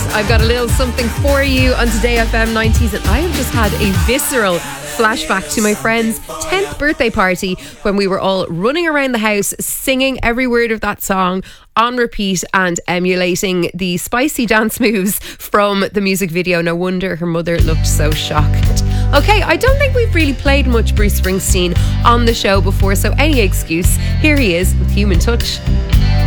I've got a little something for you on Today FM 90s, and I have just had a visceral flashback to my friend's 10th birthday party when we were all running around the house singing every word of that song on repeat and emulating the spicy dance moves from the music video. No wonder her mother looked so shocked. Okay, I don't think we've really played much Bruce Springsteen on the show before, so any excuse, here he is with Human Touch.